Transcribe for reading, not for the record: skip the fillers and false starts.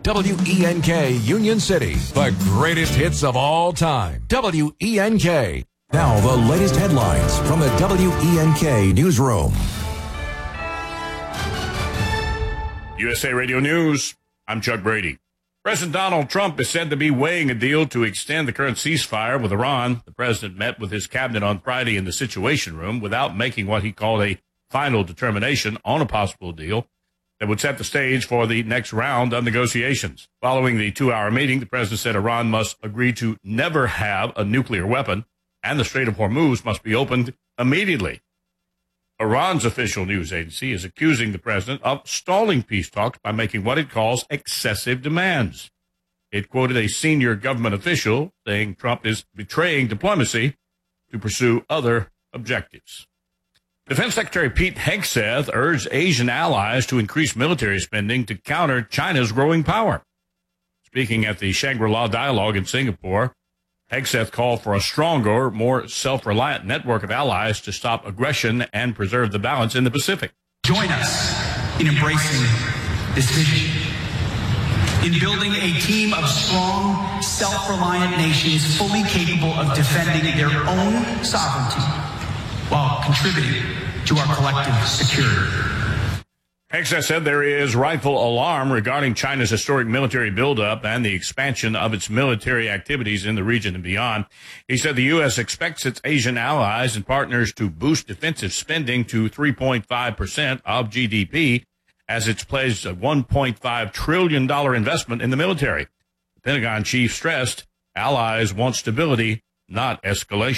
WENK Union City, the greatest hits of all time. WENK. Now the latest headlines from the WENK newsroom. USA Radio News, I'm Chuck Brady. President Donald Trump is said to be weighing a deal to extend the current ceasefire with Iran. The president met with his cabinet on Friday in the Situation Room without making what he called a final determination on a possible deal that would set the stage for the next round of negotiations. Following the 2-hour meeting, the president said Iran must agree to never have a nuclear weapon, and the Strait of Hormuz must be opened immediately. Iran's official news agency is accusing the president of stalling peace talks by making what it calls excessive demands. It quoted a senior government official saying Trump is betraying diplomacy to pursue other objectives. Defense Secretary Pete Hegseth urged Asian allies to increase military spending to counter China's growing power. Speaking at the Shangri-La Dialogue in Singapore, Hegseth called for a stronger, more self-reliant network of allies to stop aggression and preserve the balance in the Pacific. Join us in embracing this vision, in building a team of strong, self-reliant nations fully capable of defending their own sovereignty while contributing to our collective security. Hegseth said there is rightful alarm regarding China's historic military buildup and the expansion of its military activities in the region and beyond. He said the U.S. expects its Asian allies and partners to boost defensive spending to 3.5% of GDP as it's pledged a $1.5 trillion investment in the military. The Pentagon chief stressed allies want stability, not escalation.